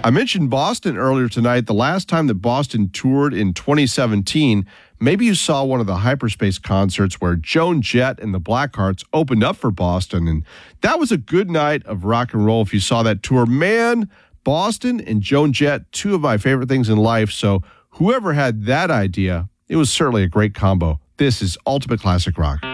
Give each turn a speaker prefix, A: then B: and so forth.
A: I mentioned Boston earlier tonight. The last time that Boston toured in 2017, maybe you saw one of the Hyperspace concerts where Joan Jett and the Blackhearts opened up for Boston, and that was a good night of rock and roll if you saw that tour. Man, Boston and Joan Jett, two of my favorite things in life, so whoever had that idea, it was certainly a great combo. This is Ultimate Classic Rock.